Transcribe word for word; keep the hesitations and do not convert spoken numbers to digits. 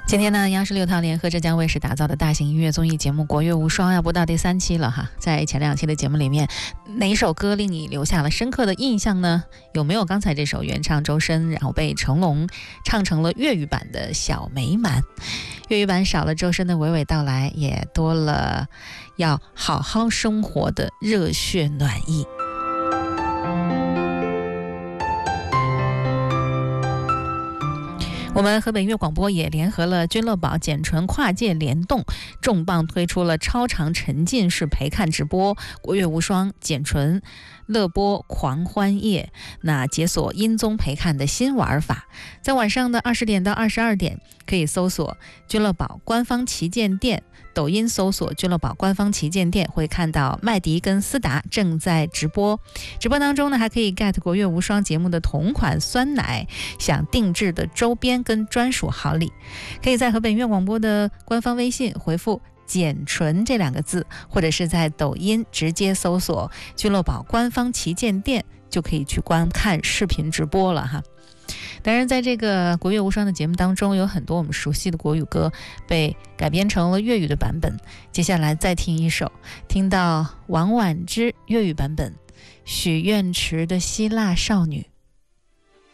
今天呢，央视六套联合浙江卫视打造的大型音乐综艺节目《国乐无双》要播到第三期了哈。在前两期的节目里面，哪一首歌令你留下了深刻的印象呢？有没有刚才这首原唱周深，然后被成龙唱成了粤语版的《小美满》？粤语版少了周深的娓娓道来，也多了要好好生活的热血暖意。我们河北音乐广播也联合了君乐宝、简纯跨界联动，重磅推出了超长沉浸式陪看直播，国乐无双、简纯、乐播狂欢夜，那解锁音综陪看的新玩法。在晚上的二十点到二十二点，可以搜索君乐宝官方旗舰店，抖音搜索君乐宝官方旗舰店，会看到麦迪跟思达正在直播。直播当中呢，还可以 get 国乐无双节目的同款酸奶，享定制的周边跟专属好礼。可以在河北音乐广播的官方微信回复简纯这两个字，或者是在抖音直接搜索君乐宝官方旗舰店，就可以去观看视频直播了哈。当然，在这个国乐无双的节目当中，有很多我们熟悉的国语歌被改编成了粤语的版本。接下来再听一首，听到王菀之粤语版本《许愿池的希腊少女》。